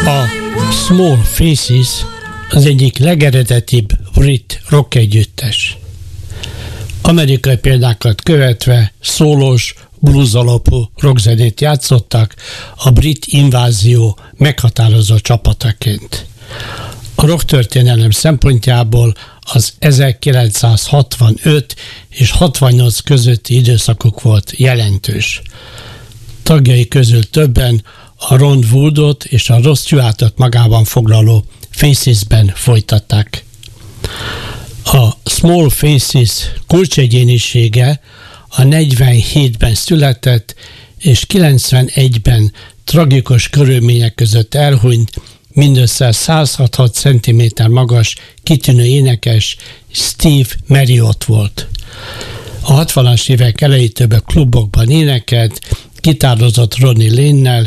A Small Faces az egyik legeredetibb brit rock együttes. Amerikai példákat követve szólós, blues alapú rockzenét játszottak a brit invázió meghatározó csapataként. A rocktörténelem szempontjából az 1965 és 68 közötti időszakuk volt jelentős. Tagjai közül többen a Ron Woodot és a Rod Stewartot magában foglaló Faces-ben folytatták. A Small Faces kulcsegyénisége a 47-ben született és 91-ben tragikus körülmények között elhunyt, mindössze 166 cm magas, kitűnő énekes Steve Marriott volt. A 60-as évek elejétől a klubokban énekelt, gitározott Ronnie Lane-nel.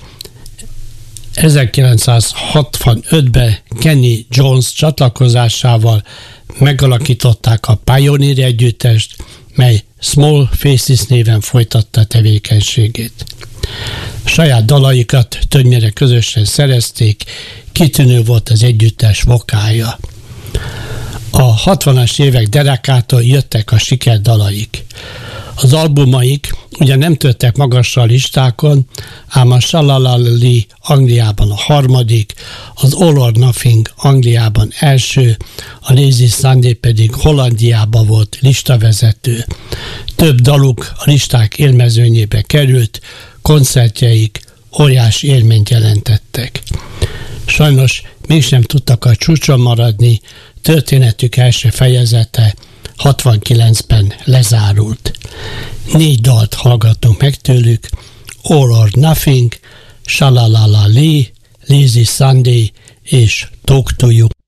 1965-ben Kenny Jones csatlakozásával megalakították a Pioneer együttest, mely Small Faces néven folytatta tevékenységét. Saját dalaikat többnyire közösen szerezték, kitűnő volt az együttes vokálja. A 60-as évek derekától jöttek a sikerdalaik. Az albumaik ugyan nem törtek magasra a listákon, ám a Shalalali Angliában a harmadik, az All or Nothing Angliában első, a Lazy Sunday pedig Hollandiában volt listavezető. Több daluk a listák élmezőnyébe került, koncertjeik óriási élményt jelentettek. Sajnos mégsem tudtak a csúcson maradni, történetük első fejezete 69-ben lezárult. 4 dalt hallgattunk meg tőlük: All or Nothing, Shalalali, Lazy Sunday és Talk to You.